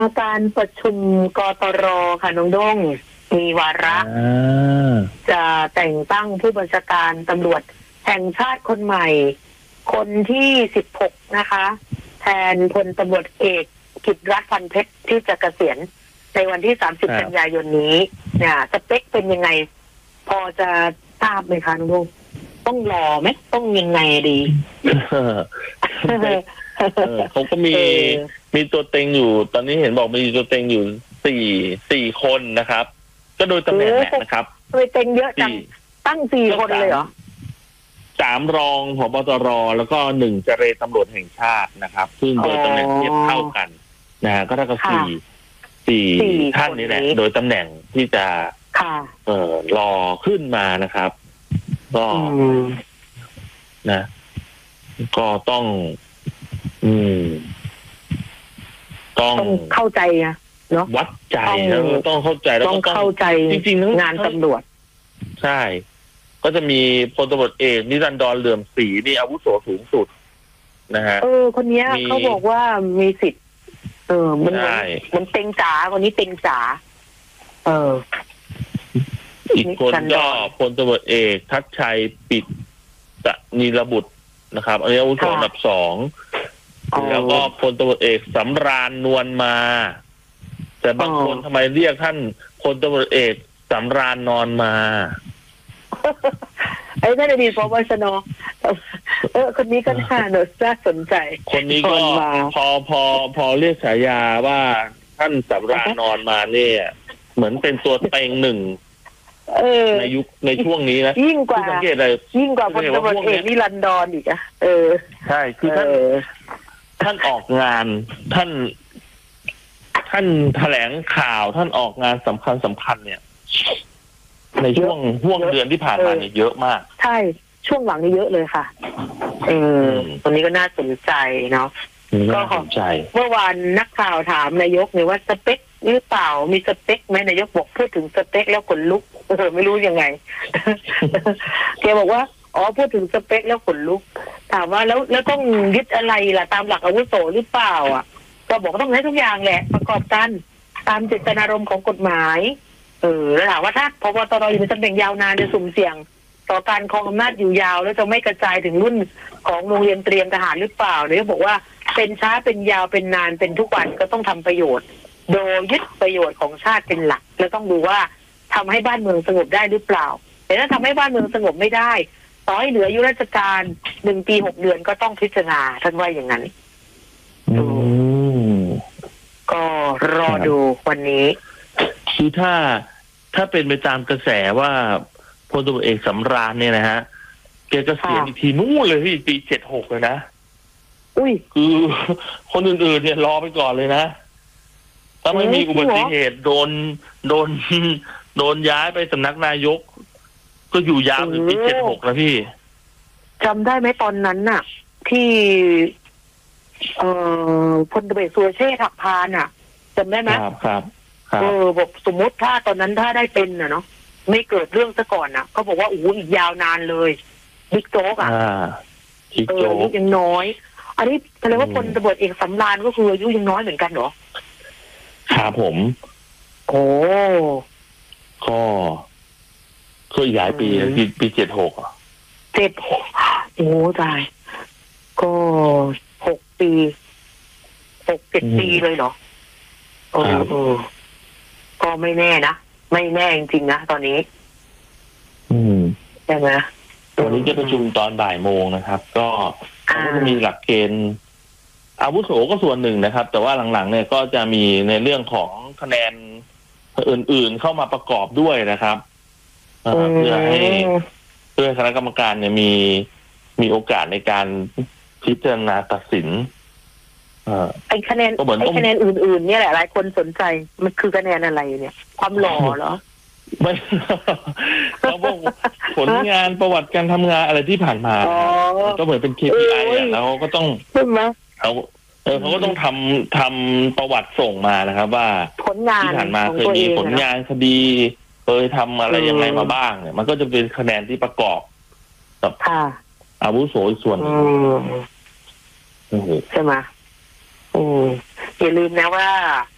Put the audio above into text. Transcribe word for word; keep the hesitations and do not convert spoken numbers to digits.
การประชุมกตรค่ะน้องด้งมีวาระจะแต่งตั้งผู้บัญชาการตำรวจแห่งชาติคนใหม่คนที่สิบหกนะคะแทนพลตำรวจเอกกิตติรัตน์ พันเพชรที่จะเกษียณในวันที่สามสิบกันยายนนี้เนี่ยสเปคเป็นยังไงพอจะทราบไหมคะน้องด้งต้องรอไหมต้องยังไงดีเขาก็มีมีตัวเต็งอยู่ตอนนี้เห็นบอกมีตัวเต็งอยู่สี่สี่คนนะครับก็โดยตำแหน่งนะครับตัวเต็งเยอะจังตั้งสี่คนเลยเหรอสามรองผบตรแล้วก็หนึ่งเจรตำรวจแห่งชาตินะครับซึ่งโดยตำแหน่งเทียบเท่ากันนะฮะก็เท่ากับสี่สี่ท่านนี้แหละโดยตำแหน่งที่จะเอ่อรอขึ้นมานะครับก็นะก็ต้องอืมต้องเข้าใจนะเนาะวัดใจแล้วต้องเข้าใจแล้วต้องเข้าใจจริงๆงานตำรวจใช่ก็จะมีพลตำรวจเอกนิรันดรเหลื่อมศรีนี่อาวุโสสูงสุดนะฮะเออคนนี้เขาบอกว่ามีสิทธิ์เออมันมันเต็งจ๋าคนนี้เต็งจ๋าเอออีกคนก็พลตำรวจเอกทัชชัยปิดตนีรบุตรนะครับอันนี้อาวุโสอันดับสองแล้วก็พลตำรวจเอกสำราญนวลมาแต่บางคนทำไมเรียกท่านพลตำรวจเอกสำราญนอนมาไอ้ท่านอดีตผบชน.เออคนนี้ก็น่าน่าสนใจคนนี้ก็พอพอพอเรียกฉายาว่าท่านสำราญนอนมาเนี่ยเหมือนเป็นตัวเต็งหนึ่งในยุคในช่วงนี้นะยิ่งกว่ายิ่งกว่าพลตำรวจเอกนิรันดรอีกอะเออใช่คือท่านท่านออกงานท่านท่านแถลงข่าวท่านออกงานสำคัญสำคัญเนี่ยในช่วงห่วงเดือนที่ผ่านมาเนี่ยเยอะมากใช่ช่วงหลังนี่เยอะเลยค่ะเออตอนนี้ก็น่าสนใจเนาะก็สนใจเมื่อวานนักข่าวถามนายกเนี่ยว่าสเปคหรือเปล่ามีสเปคไหมนายกบอกพูดถึงสเปคแล้วขนลุกเออไม่รู้ยังไงแกบอกว่าอ๋อพูดถึงสเปคแล้วขนลุกถามว่าแล้วแล้วต้องยึดอะไรล่ะตามหลักอาวุโสหรือเปล่าอ่ะก็บอกต้องให้ทุกอย่างแหละประกอบกันตามเจตนารมณ์ของกฎหมายเออแล้วถามว่าถ้าพบตรอยู่ในตำแหน่งยาวนานจะสุ่มเสี่ยงต่อการครองอำนาจอยู่ยาวแล้วจะไม่กระจายถึงรุ่นของโรงเรียนเตรียมทหารหรือเปล่าเนี่ยบอกว่าเป็นช้าเป็นยาวเป็นนานเป็นทุกวันก็ต้องทำประโยชน์โดยยึดประโยชน์ของชาติเป็นหลักแล้วต้องดูว่าทำให้บ้านเมืองสงบได้หรือเปล่าแต่ถ้าทำให้บ้านเมืองสงบไม่ได้ต่อให้เหลืออายุราชการหนึ่งปีหกเดือนก็ต้องพิจารณาท่านว่าอย่างนั้นก็รอดูวันนี้คือถ้าถ้าเป็นไปตามกระแสว่าพลตำรวจเอกสำราญเนี่ยนะฮะแกเกษียณอีกทีนู่นเลยพี่ปีเจ็ดหกเลยนะอุ้ยคือคนอื่นๆเนี่ยรอไปก่อนเลยนะถ้าไม่มีอุบัติเหตุโดนโดนโดนย้ายไปสำนักนายกก็อยู่ยาวถึงปีเจ็ดหกแล้วพี่จำได้ไหมตอนนั้นน่ะที่เอ่อพลตำรวจเอกสุรเชษฐ์หักพานอ่ะจำได้ไหมครับครับเออบอกสมมติถ้าตอนนั้นถ้าได้เป็นน่ะเนาะไม่เกิดเรื่องซะก่อนน่ะเขาบอกว่าโอ้โหอีกยาวนานเลยบิ๊กโจ๊กอ่ะบิ๊กโจ๊กยังน้อยอันนี้แสดงว่าพลตำรวจเอกสำราญก็คืออายุยังน้อยเหมือนกันเหรอครับผมโอ้ก็เคยย้ายปีปีปีเจ็ดหกอ่ะเจ็ดหกโอ้ตายก็หกปีหกเจ็ดปีเลยเหรอโอ้ก็ไม่แน่นะไม่แน่จริงๆนะตอนนี้อืมใช่ไหมวันนี้จะประชุมตอนบ่ายโมงนะครับก็ก็จะมีหลักเกณฑ์อาวุโสก็ส่วนหนึ่งนะครับแต่ว่าหลังๆเนี่ยก็จะมีในเรื่องของคะแนนอื่นๆเข้ามาประกอบด้วยนะครับเพื่อให้เพื่อคณะกรรมการเนี่ยมีมีโอกาสในการพิจารณาตัดสินไอ้คะแนนไอ้คะแนนอื่นๆเนี่ยแหละหลายคนสนใจมันคือคะแนนอะไรเนี่ยความหล่อเหรอไม่เราบอกผลงานประวัติการทำงานอะไรที่ผ่านมาก็เหมือนเป็น เค พี ไอ อ่ะแล้วก็ต้องเขาเออเขาก็ต้องทำทำประวัติส่งมานะครับว่าผลงานที่ผ่านมาเคยมีผลงานคดีเคยทำอะไรยังไงมาบ้างเนี่ยมันก็จะเป็นคะแนนที่ประกอบกับอาวุโสอีกส่วนนึงใช่ไหมอืมอย่าลืมนะว่า